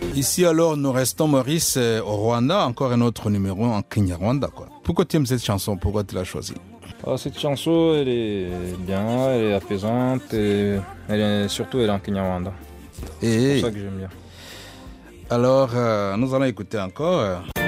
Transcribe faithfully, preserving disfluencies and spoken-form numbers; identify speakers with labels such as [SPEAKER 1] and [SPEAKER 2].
[SPEAKER 1] Ici alors, nous restons Maurice euh, au Rwanda, encore un autre numéro en Kinyarwanda quoi. Pourquoi tu aimes cette chanson? Pourquoi tu l'as choisie?
[SPEAKER 2] Ah, cette chanson, elle est bien, elle est apaisante, et elle est, surtout elle est en Kinyarwanda.
[SPEAKER 1] Et
[SPEAKER 2] C'est pour ça que j'aime bien.
[SPEAKER 1] alors, euh, nous allons écouter encore. Euh...